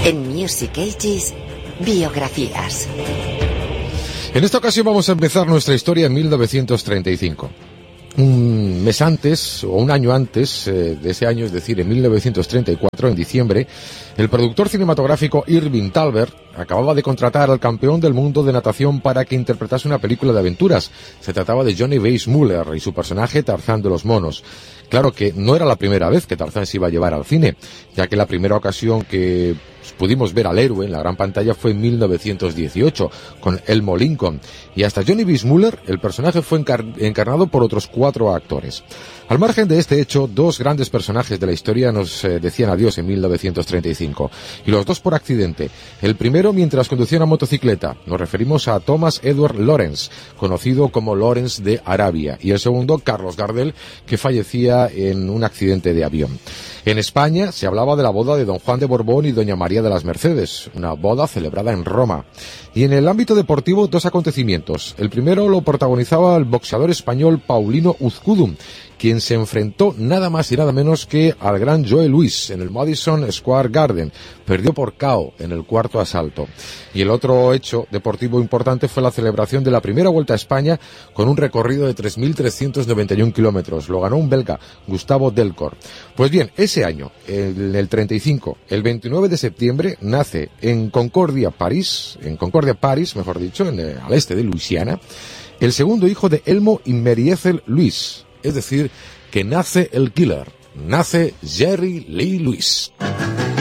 En Music Ages, biografías. En esta ocasión vamos a empezar nuestra historia en 1935. Un mes antes, o un año antes de ese año, es decir, en 1934, en diciembre, el productor cinematográfico Irving Thalberg acababa de contratar al campeón del mundo de natación para que interpretase una película de aventuras. Se trataba de Johnny Weissmuller y su personaje Tarzán de los monos. Claro que no era la primera vez que Tarzán se iba a llevar al cine, ya que la primera ocasión que pudimos ver al héroe en la gran pantalla fue en 1918, con Elmo Lincoln. Y hasta Johnny Weissmuller, el personaje fue encarnado por otros 4 actores. Al margen de este hecho, 2 grandes personajes de la historia nos decían adiós en 1935. Y los 2 por accidente. El primero mientras conducía una motocicleta. Nos referimos a Thomas Edward Lawrence, conocido como Lawrence de Arabia. Y el segundo, Carlos Gardel, que fallecía en un accidente de avión. En España se hablaba de la boda de don Juan de Borbón y doña María de las Mercedes, una boda celebrada en Roma. Y en el ámbito deportivo, 2 acontecimientos. El primero lo protagonizaba el boxeador español Paulino Uzcudun, quien se enfrentó nada más y nada menos que al gran Joe Louis en el Madison Square Garden. Perdió por KO en el 4º asalto. Y el otro hecho deportivo importante fue la celebración de la primera Vuelta a España con un recorrido de 3.391 kilómetros. Lo ganó un belga, Gustavo Delcor. Pues bien, ese año, en el 35, el 29 de septiembre, nace en Concordia, París, al este de Luisiana, el segundo hijo de Elmo y Mary Ethel Louis. Es decir, que nace el killer, nace Jerry Lee Lewis.